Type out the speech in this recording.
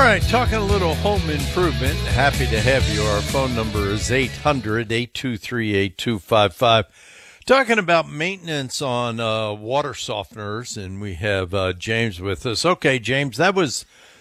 right, talking a little home improvement. Happy to have you. Our phone number is 800-823-8255. Talking about maintenance on water softeners, and we have James with us. Okay, James, that was